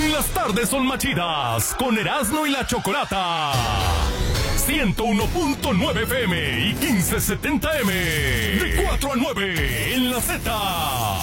Las tardes son más chidas con Erasmo y la Chocolata. 101.9 FM y 1570M. De 4 a 9 en la Z.